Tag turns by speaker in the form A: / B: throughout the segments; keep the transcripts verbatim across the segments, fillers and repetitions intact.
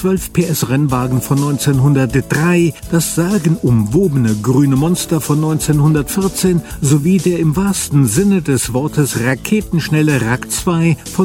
A: zwölf P S Rennwagen von neunzehnhundertdrei, das sagenumwobene Grüne Monster von neunzehnhundertvierzehn sowie der im wahrsten Sinne des Wortes raketenschnelle R A K zwei von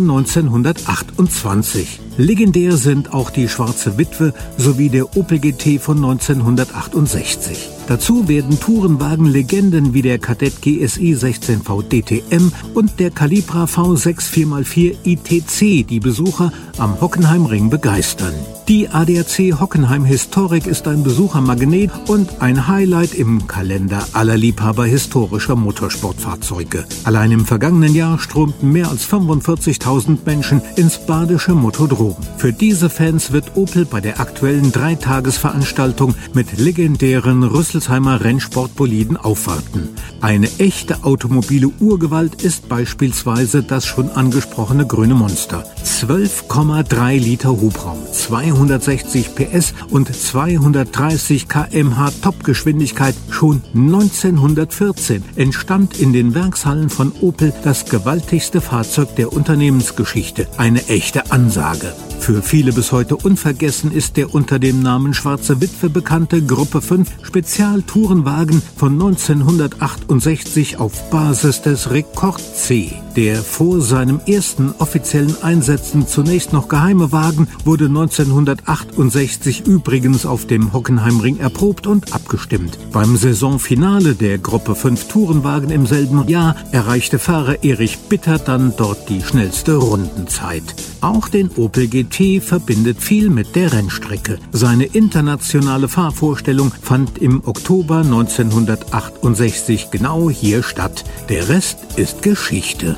A: neunzehnhundertachtundzwanzig. Legendär sind auch die Schwarze Witwe sowie der Opel G T von neunzehnhundertachtundsechzig. Dazu werden Tourenwagen-Legenden wie der Kadett G S I sechzehn V D T M und der Calibra V sechs vier mal vier I T C die Besucher am Hockenheimring begeistern. Die A D A C Hockenheim Historik ist ein Besuchermagnet und ein Highlight im Kalender aller Liebhaber historischer Motorsportfahrzeuge. Allein im vergangenen Jahr strömten mehr als fünfundvierzigtausend Menschen ins badische Motodrom. Für diese Fans wird Opel bei der aktuellen Dreitagesveranstaltung mit legendären Rüsselsheimer Rennsportboliden aufwarten. Eine echte automobile Urgewalt ist beispielsweise das schon angesprochene Grüne Monster. zwölf Komma drei Liter Hubraum, zweihundertsechzig P S und zweihundertdreißig Kilometer pro Stunde Topgeschwindigkeit. Schon neunzehnhundertvierzehn entstand in den Werkshallen von Opel das gewaltigste Fahrzeug der Unternehmensgeschichte. Eine echte Ansage. Für viele bis heute unvergessen ist der unter dem Namen Schwarze Witwe bekannte Gruppe fünf Spezialtourenwagen von neunzehnhundertachtundsechzig auf Basis des Rekord C. Der vor seinem ersten offiziellen Einsätzen zunächst noch geheime Wagen wurde neunzehnhundertachtundsechzig übrigens auf dem Hockenheimring erprobt und abgestimmt. Beim Saisonfinale der Gruppe fünf Tourenwagen im selben Jahr erreichte Fahrer Erich Bitter dann dort die schnellste Rundenzeit. Auch den Opel G T verbindet viel mit der Rennstrecke. Seine internationale Fahrvorstellung fand im Oktober neunzehnhundertachtundsechzig genau hier statt. Der Rest ist Geschichte.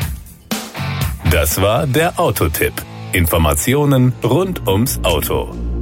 B: Das war der Autotipp. Informationen rund ums Auto.